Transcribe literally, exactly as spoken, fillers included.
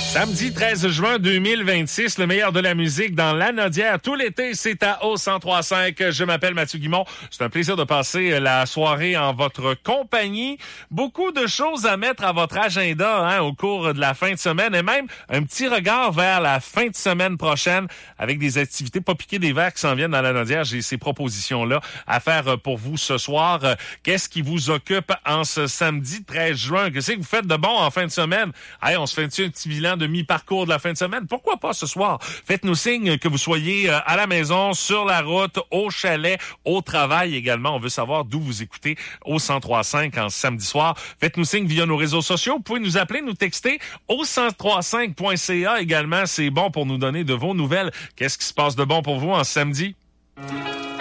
Samedi treize juin deux mille vingt-six, le meilleur de la musique dans l'Anaudière. Tout l'été, c'est à O cent trois cinq. Je m'appelle Mathieu Guimond. C'est un plaisir de passer la soirée en votre compagnie. Beaucoup de choses à mettre à votre agenda hein, au cours de la fin de semaine et même un petit regard vers la fin de semaine prochaine avec des activités pas piquer des verres qui s'en viennent dans l'Anaudière. J'ai ces propositions-là à faire pour vous ce soir. Qu'est-ce qui vous occupe en ce samedi treize juin? Qu'est-ce que vous faites de bon en fin de semaine? Hey, on se fait un petit bilan de mi-parcours de la fin de semaine. Pourquoi pas ce soir? Faites-nous signe que vous soyez à la maison, sur la route, au chalet, au travail également. On veut savoir d'où vous écoutez au cent trois cinq en samedi soir. Faites-nous signe via nos réseaux sociaux. Vous pouvez nous appeler, nous texter au cent trois cinq point c a également. C'est bon pour nous donner de vos nouvelles. Qu'est-ce qui se passe de bon pour vous en samedi?